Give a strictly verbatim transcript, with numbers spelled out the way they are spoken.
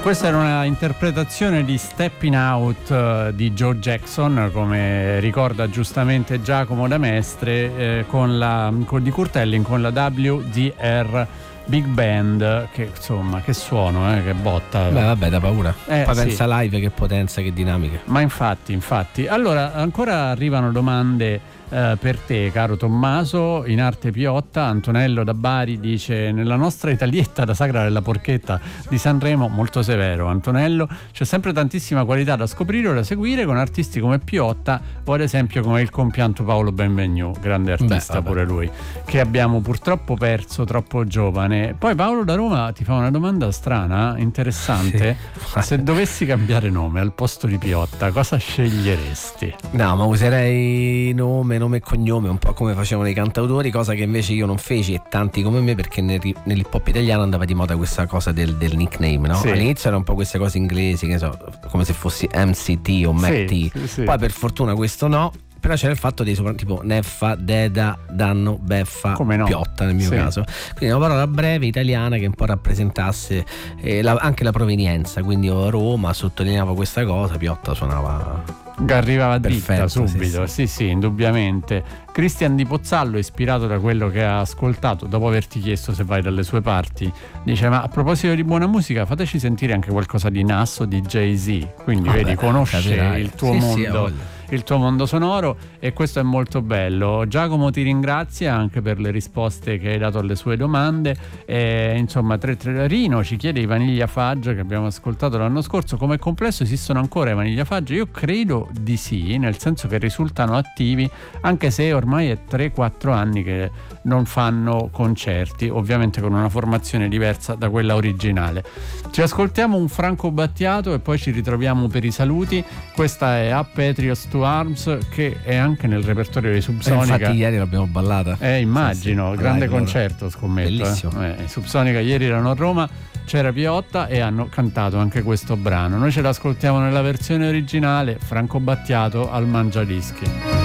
Questa era una interpretazione di Stepping Out uh, di Joe Jackson, come ricorda giustamente Giacomo da Mestre, eh, con la, con, di Kurt Elling con la W D R Big Band, che insomma che suono, eh, che botta. Beh vabbè, da paura. Eh, Poi sì. pensa live, che potenza, che dinamica. Ma infatti, infatti. Allora, ancora arrivano domande Uh, per te, caro Tommaso. In arte Piotta, Antonello da Bari dice: nella nostra Italietta da Sagra della Porchetta di Sanremo, molto severo Antonello, c'è sempre tantissima qualità da scoprire o da seguire con artisti come Piotta o ad esempio come il compianto Paolo Benvenu, grande artista. Beh, pure lui, che abbiamo purtroppo perso troppo giovane. Poi Paolo da Roma ti fa una domanda strana, interessante. Sì. Se dovessi cambiare nome al posto di Piotta, cosa sceglieresti? No, ma userei nome nome e cognome, un po' come facevano i cantautori, cosa che invece io non feci e tanti come me, perché nell'hip hop italiano andava di moda questa cosa del, del nickname, no? Sì. All'inizio erano un po' queste cose inglesi, che so, come se fossi M C T o Mac T. Sì, sì, sì. Poi per fortuna questo no, però c'era il fatto dei sopra, tipo Neffa, Deda, Danno, Beffa, no? Piotta nel mio sì. caso. Quindi una parola breve italiana che un po' rappresentasse eh, la, anche la provenienza, quindi io a Roma sottolineavo questa cosa, Piotta suonava arrivava dritta perfetto, subito, sì sì. sì sì, indubbiamente. Cristian di Pozzallo, ispirato da quello che ha ascoltato, dopo averti chiesto se vai dalle sue parti, dice: ma a proposito di buona musica, fateci sentire anche qualcosa di Nas o di Jay-Z. Quindi ah, vedi, beh, conosce capirai. il tuo sì, mondo sì, il tuo mondo sonoro, e questo è molto bello. Giacomo ti ringrazia anche per le risposte che hai dato alle sue domande, e, insomma tre, tre, Rino ci chiede i Vaniglia Fudge che abbiamo ascoltato l'anno scorso, come complesso esistono ancora i Vaniglia Fudge? Io credo di sì, nel senso che risultano attivi, anche se ormai è tre quattro anni che non fanno concerti, ovviamente con una formazione diversa da quella originale. Ci ascoltiamo un Franco Battiato e poi ci ritroviamo per i saluti. Questa è A Patriots to Arms, che è anche nel repertorio di Subsonica. Eh, infatti ieri l'abbiamo ballata. Eh, immagino, sì, sì. grande Live, concerto, scommetto. Bellissimo. Eh. Eh, Subsonica ieri erano a Roma, c'era Piotta e hanno cantato anche questo brano. Noi ce l'ascoltiamo nella versione originale, Franco Battiato al Mangiadischi.